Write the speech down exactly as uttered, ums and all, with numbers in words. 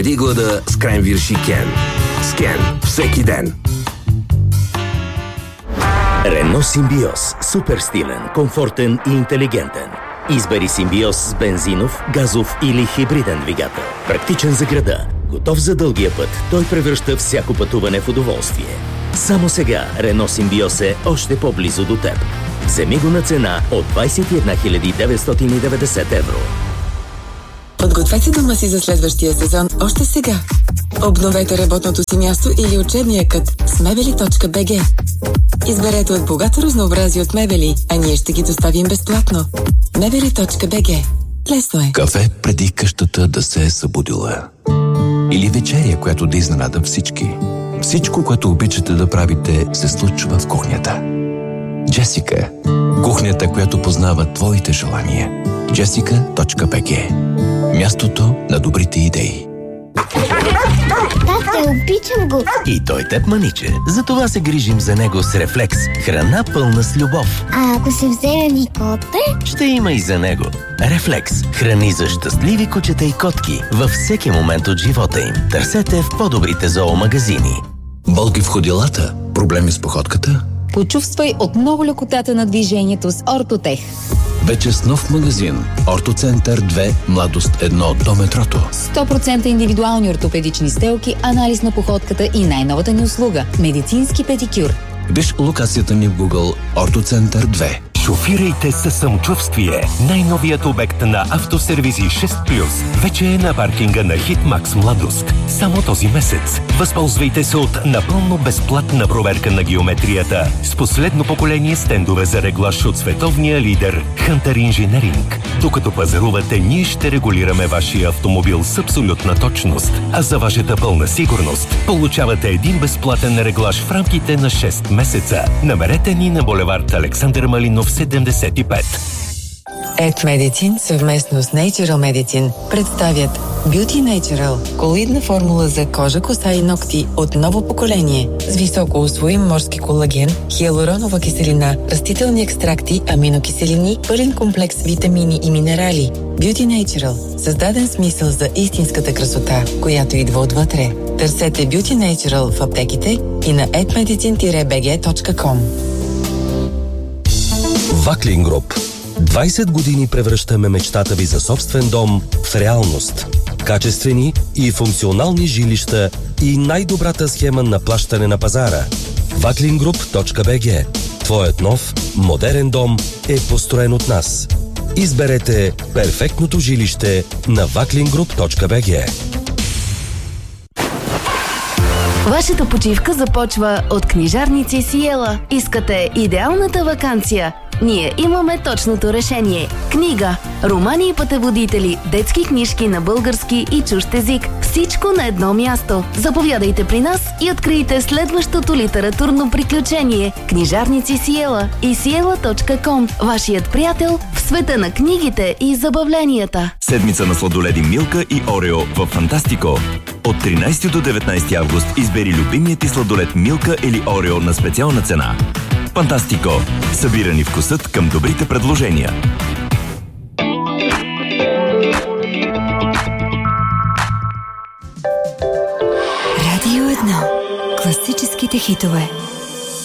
Победи глада с Кренвирши Кен. С Кен всеки ден. Рено Симбиоз. Супер стилен, комфортен и интелигентен. Избери Симбиоз с бензинов, газов или хибриден двигател. Практичен за града, готов за дългия път. Той превръща всяко пътуване в удоволствие. Само сега Рено Симбиоз е още по-близо до теб. Вземи го на цена от двадесет и една хиляди деветстотин и деветдесет евро. Подгответе дома си за следващия сезон още сега. Обновете работното си място или учебния кът с мебели точка би джи. Изберете от богато разнообразие от мебели, а ние ще ги доставим безплатно. мебели точка би джи. Лесно е. Кафе преди къщата да се е събудила. Или вечеря, която да изненада всички. Всичко, което обичате да правите, се случва в кухнята. Джесика. Кухнята, която познава твоите желания. джесика точка би джи. Мястото на добрите идеи. Тате, обичам го. И той теб, маниче. Затова се грижим за него с Рефлекс. Храна пълна с любов. А ако се вземе ми коте? Ще има и за него. Рефлекс. Храни за щастливи кучета и котки във всеки момент от живота им. Търсете в по-добрите зоомагазини. Болки в ходилата? Проблеми с походката? Почувствай отново лекотата на движението с Ортотех. Вече с нов магазин. Ортоцентър две, младост едно до метрото. сто процента индивидуални ортопедични стелки, анализ на походката и най-новата ни услуга – медицински педикюр. Виж локацията ни в Google Ортоцентър две. Шофирайте със самочувствие. Най-новият обект на Автосервизи шест плюс вече е на паркинга на Хитмакс Младост. Само този месец. Възползвайте се от напълно безплатна проверка на геометрията с последно поколение стендове за реглаж от световния лидер Hunter Engineering. Докато пазарувате, ние ще регулираме вашия автомобил с абсолютна точност. А за вашата пълна сигурност получавате един безплатен реглаж в рамките на шест месеца. Намерете ни на булевард Александър Малинов седемдесет и пет. Ед Медицин съвместно с Natural Medicine представят Beauty Natural – колоидна формула за кожа, коса и ногти от ново поколение с високо усвоим морски колаген, хиалуронова киселина, растителни екстракти, аминокиселини, пълен комплекс витамини и минерали. Beauty Natural – създаден смисъл за истинската красота, която идва отвътре. Търсете Beauty Natural в аптеките и на ед медицин би джи точка ком. Ваклин Груп. двадесет години превръщаме мечтата ви за собствен дом в реалност. Качествени и функционални жилища и най-добрата схема на плащане на пазара. ваклин груп точка би джи. Твоят нов, модерен дом е построен от нас. Изберете перфектното жилище на ваклин груп точка би джи. Вашата почивка започва от книжарници Сиела. Искате идеалната ваканция? Ние имаме точното решение. Книга, романи и пътеводители, детски книжки на български и чужд език. Всичко на едно място. Заповядайте при нас и открийте следващото литературно приключение. Книжарници Сиела и сиела точка ком. Вашият приятел в света на книгите и забавленията. Седмица на сладоледи Милка и Орео в Фантастико. От тринадесети до деветнадесети август избери любимият ти сладолед Милка или Орео на специална цена. Фантастико. Събирани вкусът към добрите предложения. Радио едно. Класическите хитове.